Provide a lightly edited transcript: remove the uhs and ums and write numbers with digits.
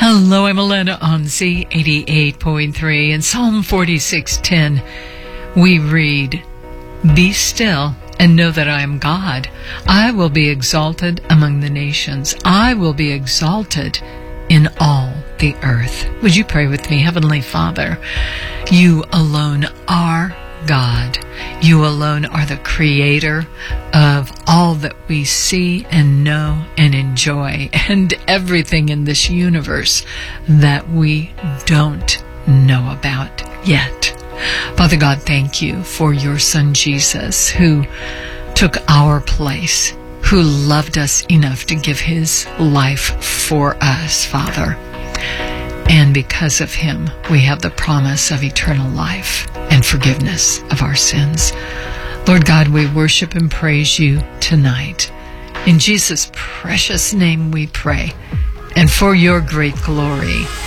Hello, I'm Elena on Z88.3. In Psalm 46:10, we read, "Be still and know that I am God. I will be exalted among the nations. I will be exalted in all the earth." Would you pray with me? Heavenly Father, you alone are God. You alone are the creator of all that we see and know and enjoy, and everything in this universe that we don't know about yet. Father God, thank you for your Son Jesus, who took our place, who loved us enough to give his life for us, Father. And because of him, we have the promise of eternal life and forgiveness of our sins. Lord God, we worship and praise you tonight. In Jesus' precious name we pray, and for your great glory.